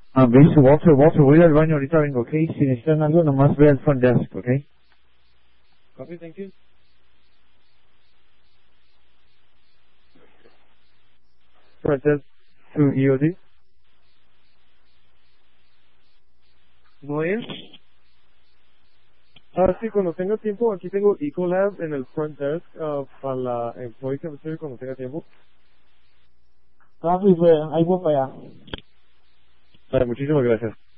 Listo, Walter, voy al baño, ahorita vengo, ¿ok? Si necesitan algo, nomás ve al front desk, ¿ok? Copy, thank you. Front desk to EOD. Noel. Sí, cuando tenga tiempo, aquí tengo Ecolab en el front desk para la employee cafeteria cuando tenga tiempo. Pues, ahí voy para allá. Vale, muchísimas gracias.